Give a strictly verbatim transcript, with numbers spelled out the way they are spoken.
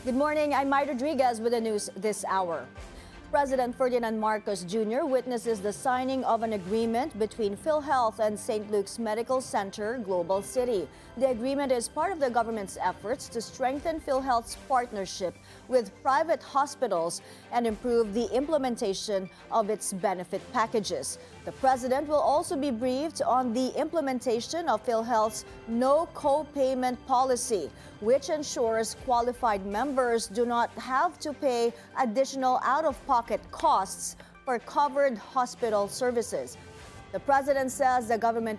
Good morning, I'm Mai Rodriguez with the news this hour. President Ferdinand Marcos Junior witnesses the signing of an agreement between PhilHealth and Saint Luke's Medical Center Global City. The agreement is part of the government's efforts to strengthen PhilHealth's partnership with private hospitals and improve the implementation of its benefit packages. The president will also be briefed on the implementation of PhilHealth's no co-payment policy, which ensures qualified members do not have to pay additional out-of-pocket costs for covered hospital services. The president says the government